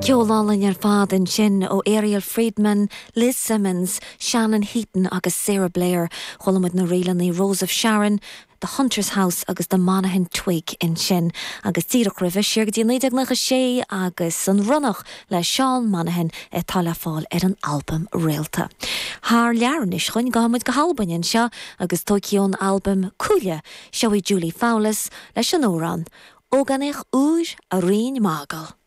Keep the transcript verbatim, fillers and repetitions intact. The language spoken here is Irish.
Ceolálainn ar fad an sin ó Ariel Friedman, Liz Simmons, Shannon Heaton agus Sarah Blair, cholamid na rialaí Rose of Sharon, The Hunter's House agus the Monaghan Twig in sin. Agus tíreach ribh siar go dtí naoideag na sé agus an runnach le Sean Monaghan e talla fáil ar an album réalta. Haar learan is chuin gahamid go halbainn seo agus tóiciún album Cúile seo i Julie Fowlis leis an órán. Óganich úr a rion mágal.